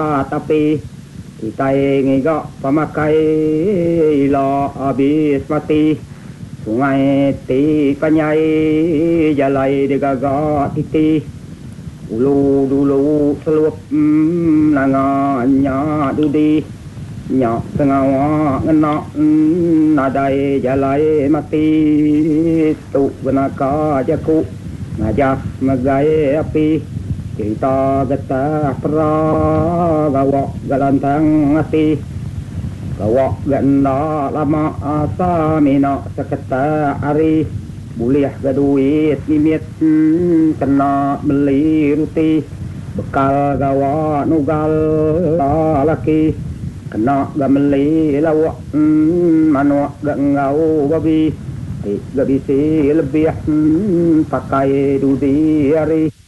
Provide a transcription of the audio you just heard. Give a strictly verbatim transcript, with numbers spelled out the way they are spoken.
tapi kita ingin pemakai lo habis mati sungai ti kanyai jalai degaga titi ulu dulu selup mm, nanganya dudi nyak sengawa ngena mm, nadai jalai mati tu benaka jaku ngajak megai api kita getah pra gawak galantang ati gawak ganda lama asa mina seketa hari boleh gaduit nimit hmm, kena beli ruti bekal gawak nugal laki kena gameli lawak hmm, manuak gangau babi gak bisa lebih hmm, pakai dudi hari